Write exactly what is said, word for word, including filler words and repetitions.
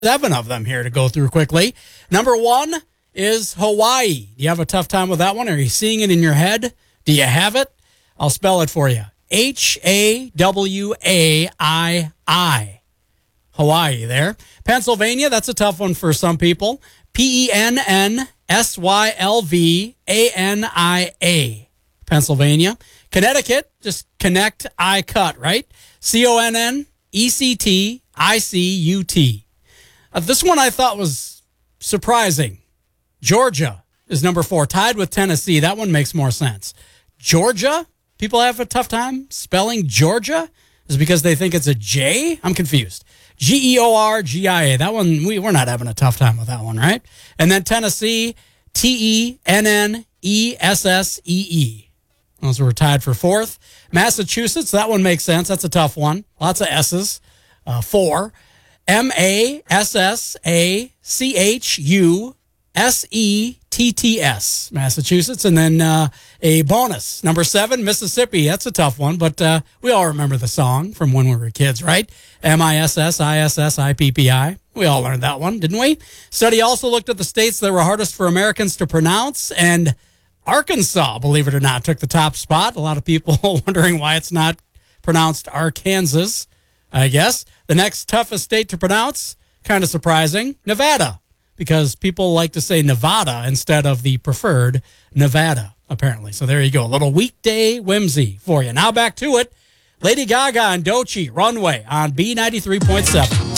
Seven of them here to go through quickly. Number one is Hawaii. Do you have a tough time with that one? Are you seeing it in your head? Do you have it? I'll spell it for you. H A W A I I. Hawaii there. Pennsylvania, that's a tough one for some people. P E N N S Y L V A N I A. Pennsylvania. Connecticut, just connect, I cut, right? C O N N E C T I C U T. Uh, this one I thought was surprising. Georgia is number four, tied with Tennessee. That one makes more sense. Georgia? People have a tough time spelling Georgia? Is it because they think it's a J? I'm confused. G E O R G I A. That one, we, we're not having a tough time with that one, right? And then Tennessee, T E N N E S S E E. Those were tied for fourth. Massachusetts, that one makes sense. That's a tough one. Lots of S's. Uh, four. M A S S A C H U S E T T S, Massachusetts. And then uh, a bonus, number seven, Mississippi. That's a tough one, but uh, we all remember the song from when we were kids, right? M I S S I S S I P P I. We all learned that one, didn't we? Study also looked at the states that were hardest for Americans to pronounce, and Arkansas, believe it or not, took the top spot. A lot of people wondering why it's not pronounced Arkansas, I guess. The next toughest state to pronounce, kind of surprising, Nevada, because people like to say Nevada instead of the preferred Nevada, apparently. So there you go, a little weekday whimsy for you. Now back to it. Lady Gaga and Doechii, Runway on B ninety-three point seven.